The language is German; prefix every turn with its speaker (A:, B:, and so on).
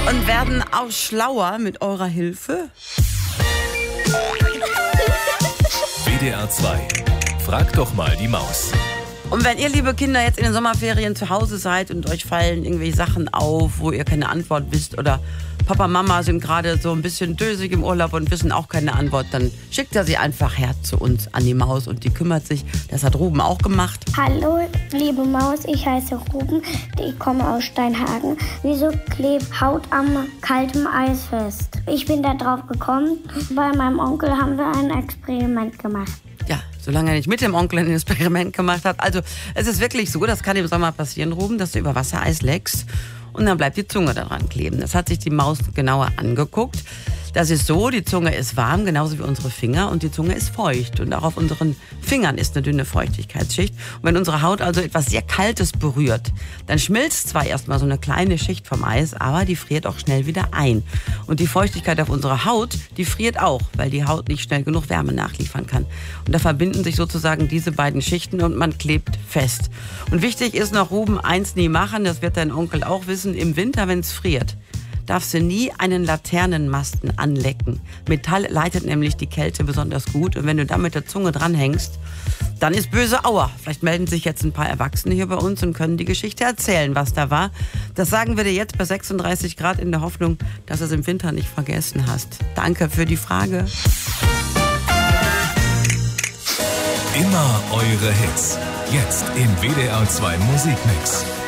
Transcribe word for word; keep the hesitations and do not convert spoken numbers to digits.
A: Und werden auch schlauer mit eurer Hilfe?
B: W D R zwei. Frag doch mal die Maus.
A: Und wenn ihr, liebe Kinder, jetzt in den Sommerferien zu Hause seid und euch fallen irgendwelche Sachen auf, wo ihr keine Antwort wisst, oder Papa, Mama sind gerade so ein bisschen dösig im Urlaub und wissen auch keine Antwort, dann schickt er sie einfach her zu uns an die Maus und die kümmert sich. Das hat Ruben auch gemacht.
C: Hallo, liebe Maus, ich heiße Ruben, ich komme aus Steinhagen. Wieso klebt Haut am kaltem Eis fest? Ich bin da drauf gekommen, bei meinem Onkel haben wir ein Experiment gemacht.
A: Ja, solange er nicht mit dem Onkel ein Experiment gemacht hat. Also es ist wirklich so, das kann im Sommer passieren, Ruben, dass du über Wassereis leckst und dann bleibt die Zunge daran kleben. Das hat sich die Maus genauer angeguckt. Das ist so, die Zunge ist warm, genauso wie unsere Finger, und die Zunge ist feucht. Und auch auf unseren Fingern ist eine dünne Feuchtigkeitsschicht. Und wenn unsere Haut also etwas sehr Kaltes berührt, dann schmilzt zwar erstmal so eine kleine Schicht vom Eis, aber die friert auch schnell wieder ein. Und die Feuchtigkeit auf unserer Haut, die friert auch, weil die Haut nicht schnell genug Wärme nachliefern kann. Und da verbinden sich sozusagen diese beiden Schichten und man klebt fest. Und wichtig ist noch, Ruben, eins nie machen, das wird dein Onkel auch wissen, im Winter, wenn es friert, darfst du nie einen Laternenmasten anlecken. Metall leitet nämlich die Kälte besonders gut. Und wenn du da mit der Zunge dranhängst, dann ist böse Aua. Vielleicht melden sich jetzt ein paar Erwachsene hier bei uns und können die Geschichte erzählen, was da war. Das sagen wir dir jetzt bei sechsunddreißig Grad in der Hoffnung, dass du es im Winter nicht vergessen hast. Danke für die Frage.
B: Immer eure Hits. Jetzt im W D R zwei Musikmix.